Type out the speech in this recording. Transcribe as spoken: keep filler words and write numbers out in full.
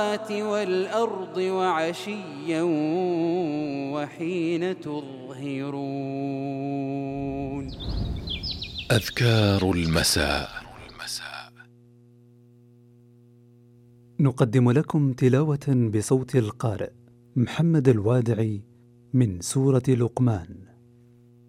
والأرض وعشيا وحين تظهرون. أذكار المساء. نقدم لكم تلاوة بصوت القارئ محمد الوادعي من سورة لقمان.